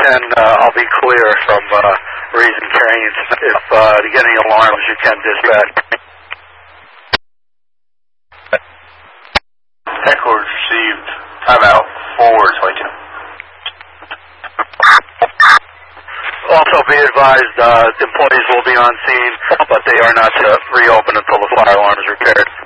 10, I'll be clear from Reason Cranes. If to get any alarms, you can dispatch. Headquarters received. Timeout. Forward, Lincoln. Also be advised, employees will be on scene, but they are not to reopen until the fire alarm is repaired.